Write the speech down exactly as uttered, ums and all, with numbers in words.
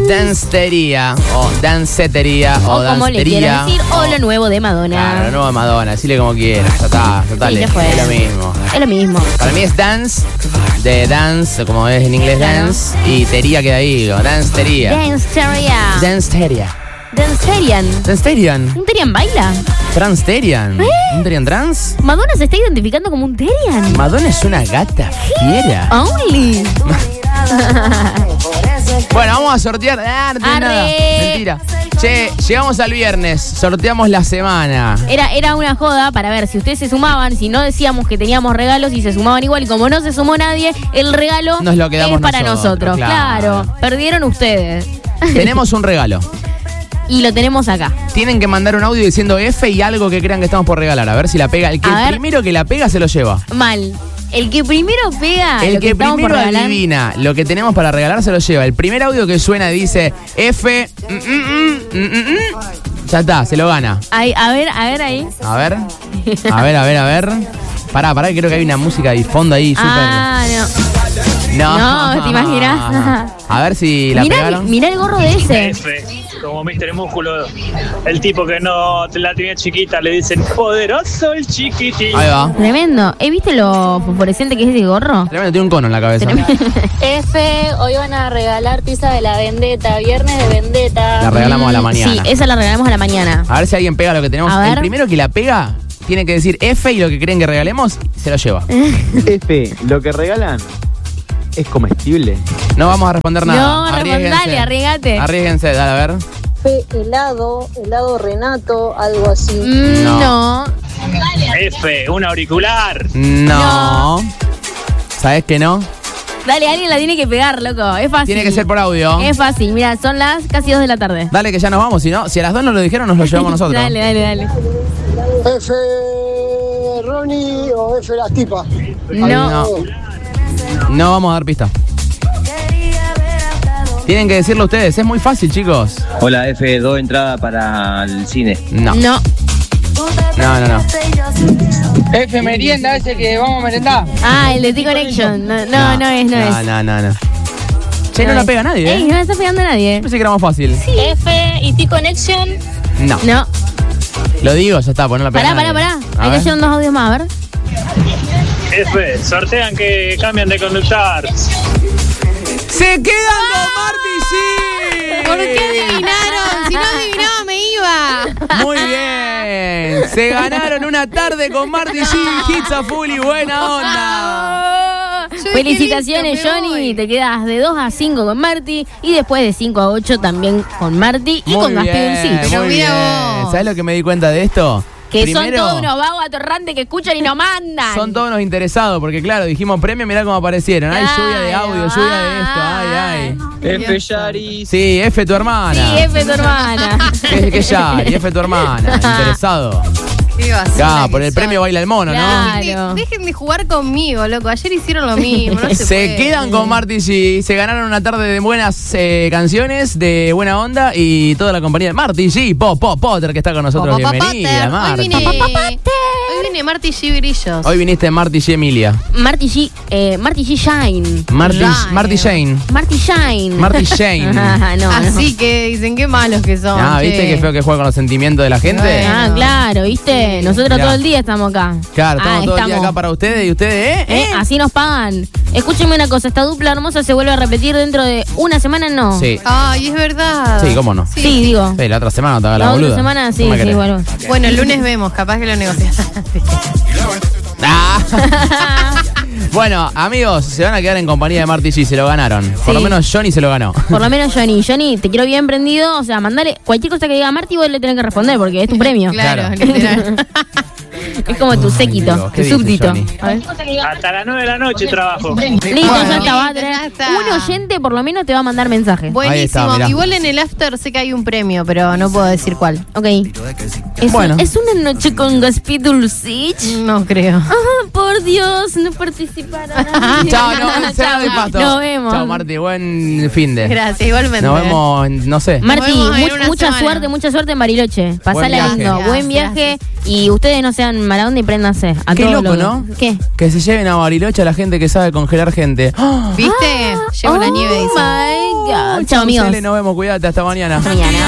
Dancetería o dancetería o, O como le dancetería, quieran decir, o lo nuevo de Madonna. Claro, lo nuevo de Madonna, decirle como quieras, ya está, total, Sí, ya es, fue. es lo mismo. Es lo mismo. Para mí es dance, de dance, como es en inglés Claro. dance, y tería queda ahí, o dancetería. Danceteria. Danceteria. Dancerian. Dancerian. ¿Un Terian baila? Transterian. ¿Eh? ¿Un Terian trans? Madonna se está identificando como un Terian. Madonna es una gata fiera. Only. Bueno, vamos a sortear. Ah, no tiene Arre. nada. Mentira. Che, llegamos al viernes, sorteamos la semana. Era, era una joda para ver si ustedes se sumaban, si no decíamos que teníamos regalos y se sumaban igual. Y como no se sumó nadie, el regalo Nos lo quedamos es para nosotros, nosotros. claro. Claro. Perdieron ustedes. Tenemos un regalo. Y lo tenemos acá. Tienen que mandar un audio diciendo F y algo que crean que estamos por regalar. A ver si la pega. El que A ver. primero que la pega se lo lleva. Mal. El que primero pega. El lo que, que estamos por primero regalar. adivina lo que tenemos para regalar se lo lleva. El primer audio que suena dice F. mm, mm, mm, mm, mm, mm. Ya está, se lo gana. Ay, a ver, a ver ahí. A ver. A ver, a ver, a ver. Pará, pará, que creo que hay una música de fondo ahí súper. Ah, no. No. No, ¿te imaginas? A ver si la Mirá, pegaron. mirá el gorro de ese. F, como mister Músculo, el tipo que no te la tenía chiquita, le dicen poderoso el chiquitín. Ahí va. Tremendo. ¿Eh, ¿Viste lo fosforescente que es ese gorro? Tremendo, tiene un cono en la cabeza. F, hoy van a regalar pizza de la Vendetta, viernes de Vendetta. La regalamos a la Mm, mañana. Sí, esa la regalamos a la mañana. A ver si alguien pega lo que tenemos. A ver. El primero que la pega tiene que decir F y lo que creen que regalemos se lo lleva. F, lo que regalan es comestible. No vamos a responder nada. No, Arriésguense. respondale, arriesgate. Arriesguense, dale, a ver. F, helado, helado Renato, algo así. Mm, No. no. F, un auricular. No. ¿Sabes que no? Dale, alguien la tiene que pegar, loco. Es fácil. Tiene que ser por audio. Es fácil. Mira, son las casi dos de la tarde. Dale que ya nos vamos, si no, si a las dos nos lo dijeron, nos lo llevamos nosotros. Dale, dale, dale. F Ronnie o F las tipas. No. No. No vamos a dar pista. Tienen que decirlo ustedes, es muy fácil, chicos. Hola F, dos entradas para el cine. No. No. No, no, no. F merienda ese que vamos a merendar. Ah, el de T-Connection. No, no, no es, no, No, es. no, no, no. Che, no la pega nadie, Ey, ¿eh? no la está pegando nadie. Pensé que era más fácil. F y T-Connection. No. No. Lo digo, ya está, pues no la pega Pará, pará, nadie. pará. A Ahí ver. te llevan dos audios más, a ver. F, sortean que cambian de conductor. ¡Se quedan con Marty G! ¿Por qué adivinaron? Si no adivinaba me iba. Muy bien. Se ganaron una tarde con Marty G, hits a full y buena onda. Yo dije, Felicitaciones, listo, me Johnny. voy. Te quedas de dos a cinco con Marty y después de cinco a ocho también con Marty y Muy con bien, Gaspedulcito. Pero muy mira bien. vos. ¿Sabes lo que me di cuenta de esto? Que Primero, son todos unos vagos atorrantes que escuchan y nos mandan. son todos unos interesados, porque claro, dijimos premio, mirá cómo aparecieron. Ay, lluvia de Claro, audio, lluvia de esto, ay, ay. F, Yaris. Sí, F tu hermana. Sí, F tu hermana. ¿Qué, qué ya? Y F tu hermana, interesado. Qué basura Ya, que por el son. premio baila el mono, Claro. Dejen de, dejen de jugar conmigo, loco. Ayer hicieron lo mismo. No se, Se puede. quedan con Marty G. Se ganaron una tarde de buenas eh, canciones, de buena onda y toda la compañía de Marty G. Po, po, Potter, que está con nosotros. Papá Bienvenida, Potter. Hoy Marty. vine, hoy vine Marty G Brillos. Hoy viniste Marty G. Emilia. Marty G, eh, Marty G Shine. Marty, Shine. Marty Jane. Marty Shine. Marty Shane. Ah, no, no. Así que dicen qué malos que son. Ah, ¿viste che. qué feo que juega con los sentimientos de la gente? Bueno. Ah, claro, ¿viste? Nosotros Mirá. todo el día estamos acá. Claro, estamos Ah, todo el día acá para ustedes y ustedes, ¿eh? ¿Eh? Así nos pagan. Escúchenme una cosa, esta dupla hermosa se vuelve a repetir dentro de una semana, ¿no? Sí. Ay, es verdad. Sí, ¿cómo no? Sí, digo. Sí, la otra semana no te haga la La boluda. otra semana sí, ¿Cómo me sí, querés? bueno. Bueno, el lunes vemos, capaz que lo negocias. Ah. Bueno, amigos, se van a quedar en compañía de Marty G, se lo ganaron. Por Sí. lo menos Johnny se lo ganó. Por lo menos Johnny. Johnny, te quiero bien prendido. O sea, mandale cualquier cosa que diga Marty, vos le tenés que responder porque es tu premio. Claro, Claro. literal. Es como tu Ay, séquito, Dios, ¿qué tu dice súbdito. Johnny? A ver. Hasta las nueve de la noche trabajo. Listo, Bueno, ya está. Va a listo, tener- ya está. un oyente por lo menos te va a mandar mensaje. Ahí Buenísimo. está, mirá. Igual en el after sé que hay un premio, pero no puedo decir cuál. Ok. Es, Bueno. es una noche con Gaspi Dulcich. No creo. Ah, por Dios, no participará nadie. Chao, no, cerrado de pasto. Nos vemos. Chao, Marty, buen fin de. Gracias, igualmente. Nos vemos, en- no sé. Marti, Nos vemos en mu- una mucha semana. suerte, mucha suerte en Bariloche. Pasala viaje. lindo, Gracias, buen viaje y ustedes no sean mala onda y préndanse. A Qué todos loco, los- ¿no? ¿Qué? Que se lleven a Bariloche a la gente que sabe congelar gente. ¡Ah! ¿Viste? Llevo la nieve, dice. Oh my God. Chau, Chau, amigos. Cele, nos vemos, cuídate, hasta mañana. Hasta mañana.